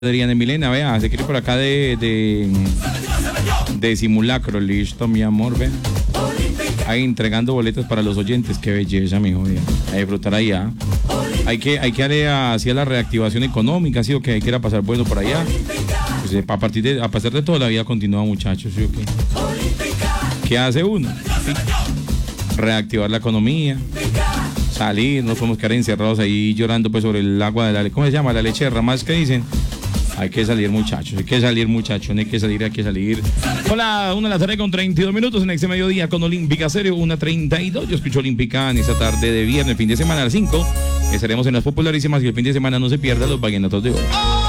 Adriana Milena, vea, se quiere por acá de simulacro, listo, mi amor, vea. Ahí entregando boletos para los oyentes, qué belleza, mi hijo, a disfrutar allá. Hay que darle hacia la reactivación económica, ¿sí o qué? Hay que ir a pasar bueno por allá. Pues, a pasar de toda la vida continúa, muchachos, ¿sí o qué? ¿Qué hace uno? ¿Sí? Reactivar la economía, salir, no podemos quedar encerrados ahí llorando pues sobre el agua de la, ¿cómo se llama? La leche de ramas que dicen. Hay que salir, muchachos, hay que salir, hay que salir. Hola, 1:32 en este mediodía con Olímpica Serio, 1:32. Yo escucho Olímpica en esta tarde de viernes, fin de semana a las 5. Estaremos en las popularísimas y el fin de semana no se pierda los vallenatos de hoy.